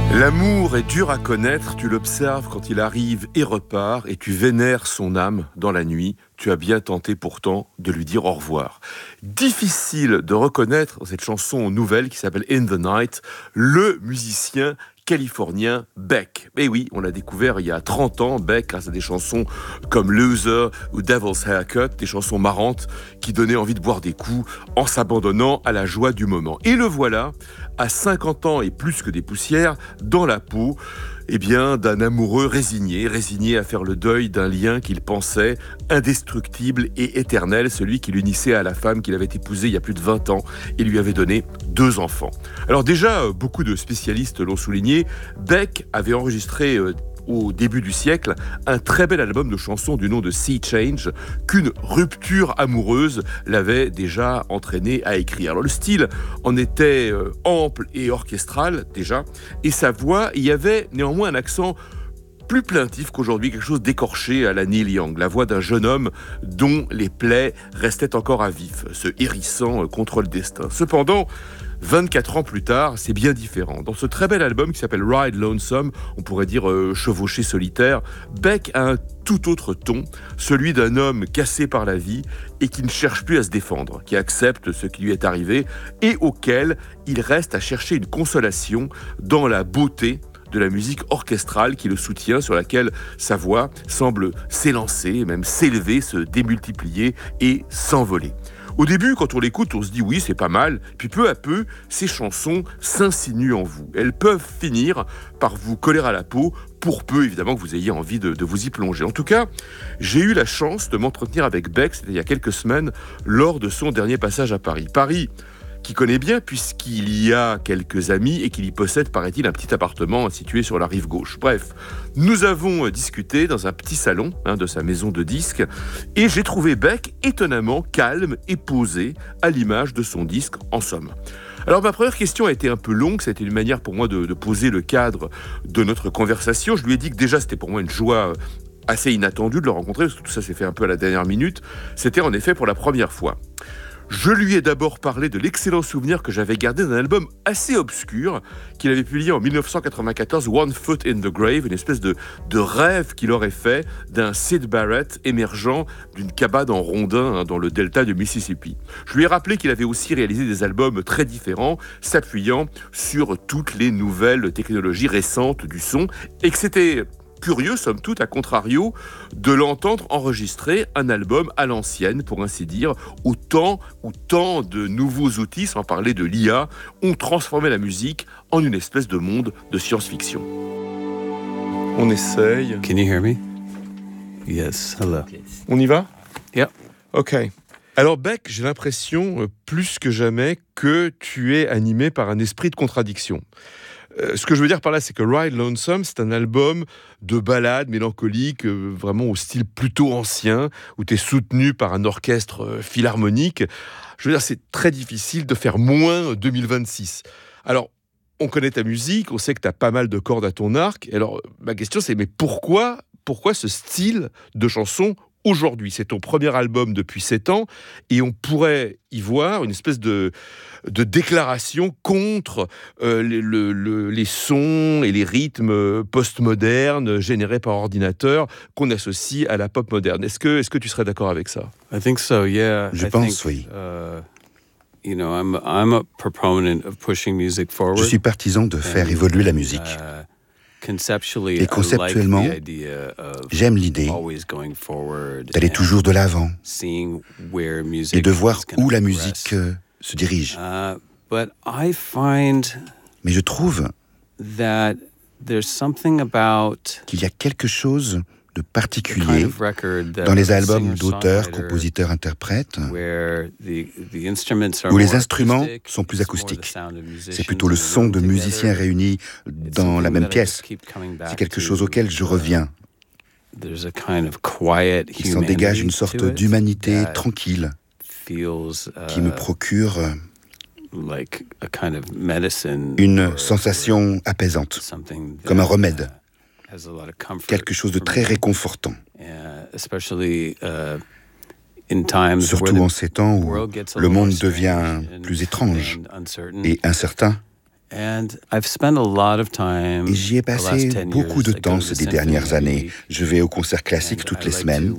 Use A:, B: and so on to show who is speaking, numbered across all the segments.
A: L'amour est dur à connaître, tu l'observes quand il arrive et repart, et tu vénères son âme dans la nuit. Tu as bien tenté pourtant de lui dire au revoir. Difficile de reconnaître cette chanson nouvelle qui s'appelle In the Night, le musicien californien Beck. Et oui, on l'a découvert il y a 30 ans, Beck, grâce à des chansons comme Loser ou Devil's Haircut, des chansons marrantes qui donnaient envie de boire des coups en s'abandonnant à la joie du moment. Et le voilà, à 50 ans et plus que des poussières, dans la peau d'un amoureux résigné à faire le deuil d'un lien qu'il pensait indestructible et éternel, celui qui l'unissait à la femme qu'il avait épousée il y a plus de 20 ans et lui avait donné 2 enfants. Alors déjà, beaucoup de spécialistes l'ont souligné, Beck avait enregistré au début du siècle, un très bel album de chansons du nom de Sea Change qu'une rupture amoureuse l'avait déjà entraîné à écrire. Alors le style en était ample et orchestral déjà, et sa voix y avait néanmoins un accent plus plaintif qu'aujourd'hui, quelque chose d'écorché à la Neil Young, la voix d'un jeune homme dont les plaies restaient encore à vif, se hérissant contre le destin. Cependant, 24 ans plus tard, c'est bien différent. Dans ce très bel album qui s'appelle Ride Lonesome, on pourrait dire chevauché solitaire, Beck a un tout autre ton, celui d'un homme cassé par la vie et qui ne cherche plus à se défendre, qui accepte ce qui lui est arrivé et auquel il reste à chercher une consolation dans la beauté de la musique orchestrale qui le soutient, sur laquelle sa voix semble s'élancer, même s'élever, se démultiplier et s'envoler. Au début, quand on l'écoute, on se dit oui, c'est pas mal. Puis peu à peu, ces chansons s'insinuent en vous. Elles peuvent finir par vous coller à la peau, pour peu évidemment que vous ayez envie de vous y plonger. En tout cas, j'ai eu la chance de m'entretenir avec Beck, c'était il y a quelques semaines, lors de son dernier passage à Paris. Paris, qui connaît bien puisqu'il y a quelques amis et qu'il y possède, paraît-il, un petit appartement situé sur la rive gauche. Bref, nous avons discuté dans un petit salon de sa maison de disques et j'ai trouvé Beck étonnamment calme et posé à l'image de son disque en somme. Alors ma première question a été un peu longue, ça a été une manière pour moi de poser le cadre de notre conversation. Je lui ai dit que déjà c'était pour moi une joie assez inattendue de le rencontrer, parce que tout ça s'est fait un peu à la dernière minute. C'était en effet pour la première fois. Je lui ai d'abord parlé de l'excellent souvenir que j'avais gardé d'un album assez obscur qu'il avait publié en 1994, One Foot in the Grave, une espèce de rêve qu'il aurait fait d'un Syd Barrett émergeant d'une cabane en rondin dans le delta du Mississippi. Je lui ai rappelé qu'il avait aussi réalisé des albums très différents, s'appuyant sur toutes les nouvelles technologies récentes du son, et que c'était curieux, somme toute, à contrario, de l'entendre enregistrer un album à l'ancienne, pour ainsi dire, au temps où tant de nouveaux outils, sans parler de l'IA, ont transformé la musique en une espèce de monde de science-fiction. On essaye.
B: Can you hear me? Yes, hello.
A: On y va?
B: Yeah.
A: Ok. Alors Beck, j'ai l'impression, plus que jamais, que tu es animé par un esprit de contradiction. Ce que je veux dire par là, c'est que Ride Lonesome, c'est un album de ballades mélancoliques, vraiment au style plutôt ancien, où tu es soutenu par un orchestre philharmonique. Je veux dire, c'est très difficile de faire moins 2026. Alors, on connaît ta musique, on sait que tu as pas mal de cordes à ton arc. Alors, ma question, c'est, mais pourquoi ce style de chanson aujourd'hui? C'est ton premier album depuis 7 ans, et on pourrait y voir une espèce de déclaration contre les sons et les rythmes postmodernes générés par ordinateur qu'on associe à la pop moderne. Est-ce que tu serais d'accord avec ça?
B: I think so, yeah.
C: Je pense, oui.
B: I'm a proponent of pushing music forward.
C: Je suis partisan de faire évoluer la musique. Et conceptuellement, j'aime l'idée d'aller toujours de l'avant et de voir où la musique se dirige. Mais je trouve qu'il y a quelque chose de particulier dans les albums d'auteurs, compositeurs, interprètes, où les instruments sont plus acoustiques. C'est plutôt le son de musiciens réunis dans la même pièce. C'est quelque chose auquel je reviens. Il s'en dégage une sorte d'humanité tranquille qui me procure une sensation apaisante, comme un remède. Quelque chose de très réconfortant. Surtout en ces temps où le monde devient plus étrange et incertain. Et j'y ai passé beaucoup de temps ces dernières années. Je vais au concert classique toutes les semaines.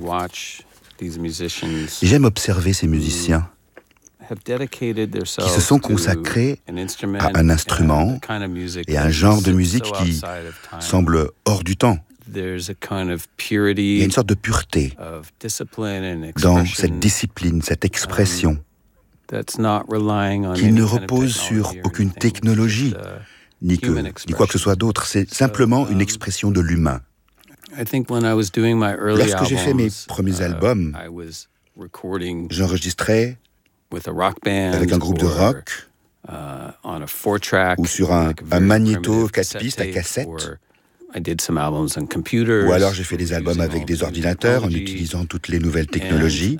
C: Et j'aime observer ces musiciens qui se sont consacrés à un instrument et à un genre de musique qui semble hors du temps. Il y a une sorte de pureté dans cette discipline, cette expression, qui ne repose sur aucune technologie, ni quoi que ce soit d'autre. C'est simplement une expression de l'humain. Lorsque j'ai fait mes premiers albums, j'enregistrais avec un groupe de rock ou sur un magnéto 4 pistes à cassette. Ou alors j'ai fait des albums avec des ordinateurs en utilisant toutes les nouvelles technologies.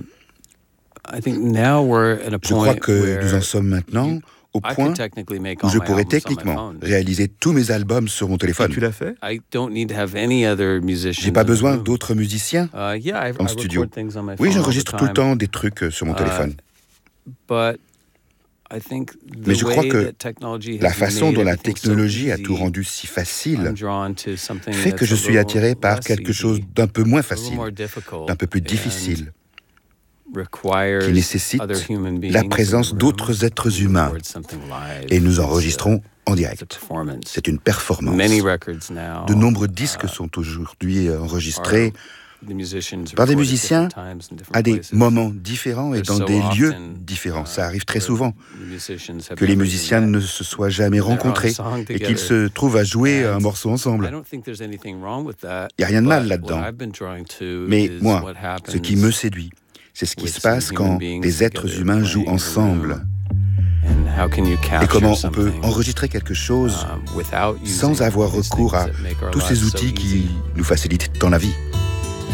C: Je crois que nous en sommes maintenant au point où je pourrais techniquement réaliser tous mes albums sur mon téléphone.
A: Et tu l'as fait?
C: J'ai pas besoin d'autres musiciens en studio. Oui, j'enregistre tout le temps des trucs sur mon téléphone. Mais je crois que la façon dont la technologie a tout rendu si facile fait que je suis attiré par quelque chose d'un peu moins facile, d'un peu plus difficile, qui nécessite la présence d'autres êtres humains. Et nous enregistrons en direct. C'est une performance. De nombreux disques sont aujourd'hui enregistrés par des musiciens à des moments différents et dans des lieux différents. Ça arrive très souvent que les musiciens ne se soient jamais rencontrés et qu'ils se trouvent à jouer un morceau ensemble. Il n'y a rien de mal là-dedans. Mais moi, ce qui me séduit, c'est ce qui se passe quand des êtres humains jouent ensemble. Et comment on peut enregistrer quelque chose sans avoir recours à tous ces outils qui nous facilitent tant la vie.